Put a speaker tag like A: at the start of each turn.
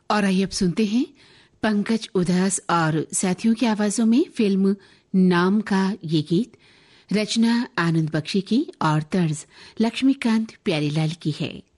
A: और आइए अब सुनते हैं पंकज उधास और साथियों की आवाजों में फिल्म नाम का ये गीत। रचना आनंद बख्शी की और तर्ज लक्ष्मीकांत प्यारीलाल की है।